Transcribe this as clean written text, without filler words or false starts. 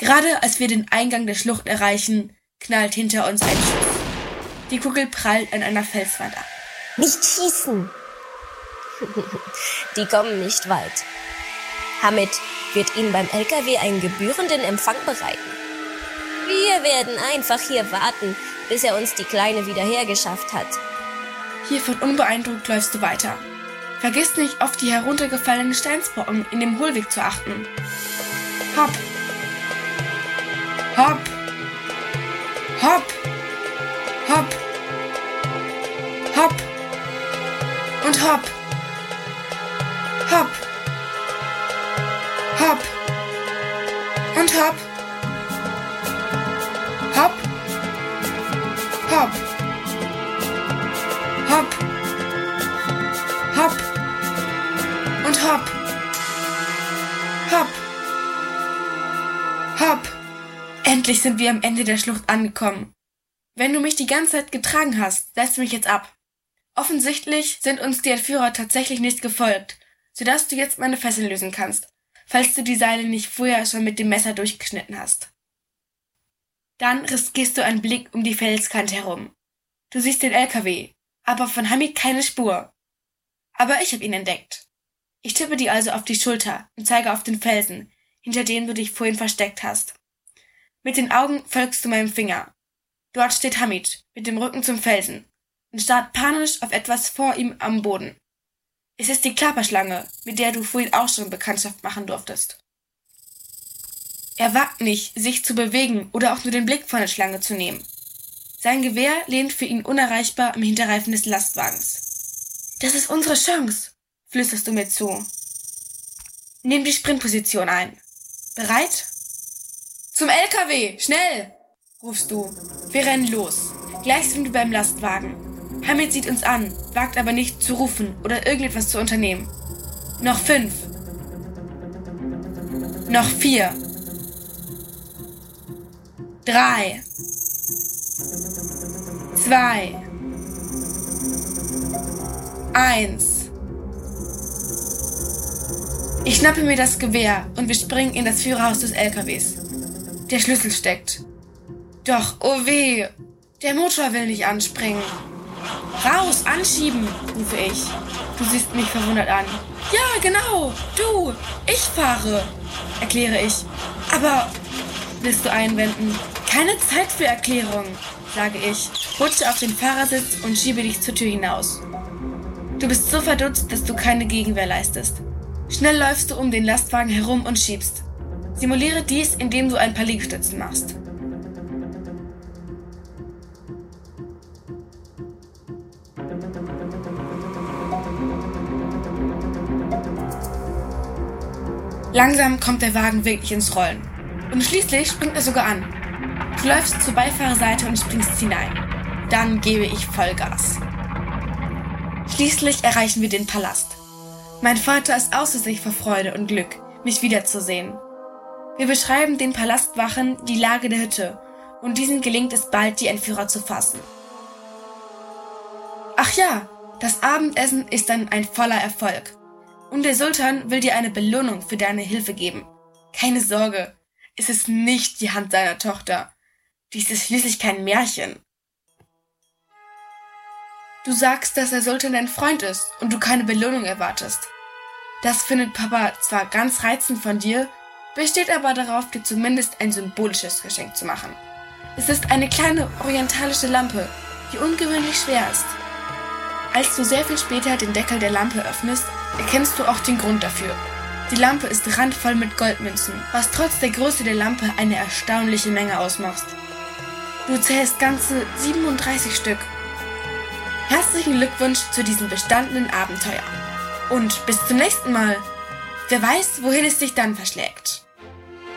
Gerade als wir den Eingang der Schlucht erreichen, knallt hinter uns ein Schuss. Die Kugel prallt an einer Felswand ab. Nicht schießen! Die kommen nicht weit. Hamid wird Ihnen beim LKW einen gebührenden Empfang bereiten. Wir werden einfach hier warten, bis er uns die Kleine wieder hergeschafft hat. Hiervon unbeeindruckt läufst du weiter. Vergiss nicht, auf die heruntergefallenen Steinsbrocken in dem Hohlweg zu achten. Hopp! Hopp! Hopp! Hopp! Hopp! Und hopp! Hopp! Hopp! Und hopp! Hopp! Hopp! Hopp! Hopp! Und hopp! Hopp! Hopp! Endlich sind wir am Ende der Schlucht angekommen. Wenn du mich die ganze Zeit getragen hast, setz mich jetzt ab. Offensichtlich sind uns die Entführer tatsächlich nicht gefolgt, sodass du jetzt meine Fesseln lösen kannst, falls du die Seile nicht vorher schon mit dem Messer durchgeschnitten hast. Dann riskierst du einen Blick um die Felskante herum. Du siehst den LKW, aber von Hamid keine Spur. Aber ich habe ihn entdeckt. Ich tippe dir also auf die Schulter und zeige auf den Felsen, hinter dem du dich vorhin versteckt hast. Mit den Augen folgst du meinem Finger. Dort steht Hamid, mit dem Rücken zum Felsen, und starrt panisch auf etwas vor ihm am Boden. Es ist die Klapperschlange, mit der du vorhin auch schon Bekanntschaft machen durftest. Er wagt nicht, sich zu bewegen oder auch nur den Blick von der Schlange zu nehmen. Sein Gewehr lehnt für ihn unerreichbar am Hinterreifen des Lastwagens. Das ist unsere Chance, flüsterst du mir zu. Nimm die Sprintposition ein. Bereit? Zum LKW, schnell! Rufst du. Wir rennen los. Gleich sind wir beim Lastwagen. Hamid sieht uns an, wagt aber nicht zu rufen oder irgendetwas zu unternehmen. Noch 5. Noch 4. 3. 2. 1. Ich schnappe mir das Gewehr und wir springen in das Führerhaus des LKWs. Der Schlüssel steckt. Doch, oh weh, der Motor will nicht anspringen. Raus, anschieben, rufe ich. Du siehst mich verwundert an. Ja, genau, du, ich fahre, erkläre ich. Aber, willst du einwenden? Keine Zeit für Erklärung, sage ich, rutsche auf den Fahrersitz und schiebe dich zur Tür hinaus. Du bist so verdutzt, dass du keine Gegenwehr leistest. Schnell läufst du um den Lastwagen herum und schiebst. Simuliere dies, indem du ein paar Liegestützen machst. Langsam kommt der Wagen wirklich ins Rollen. Und schließlich springt er sogar an. Du läufst zur Beifahrerseite und springst hinein. Dann gebe ich Vollgas. Schließlich erreichen wir den Palast. Mein Vater ist außer sich vor Freude und Glück, mich wiederzusehen. Wir beschreiben den Palastwachen die Lage der Hütte und diesen gelingt es bald, die Entführer zu fassen. Ach ja, das Abendessen ist dann ein voller Erfolg. Und der Sultan will dir eine Belohnung für deine Hilfe geben. Keine Sorge, es ist nicht die Hand seiner Tochter. Dies ist schließlich kein Märchen. Du sagst, dass der Sultan dein Freund ist und du keine Belohnung erwartest. Das findet Papa zwar ganz reizend von dir, besteht aber darauf, dir zumindest ein symbolisches Geschenk zu machen. Es ist eine kleine orientalische Lampe, die ungewöhnlich schwer ist. Als du sehr viel später den Deckel der Lampe öffnest, erkennst du auch den Grund dafür. Die Lampe ist randvoll mit Goldmünzen, was trotz der Größe der Lampe eine erstaunliche Menge ausmacht. Du zählst ganze 37 Stück. Herzlichen Glückwunsch zu diesem bestandenen Abenteuer. Und bis zum nächsten Mal. Wer weiß, wohin es dich dann verschlägt.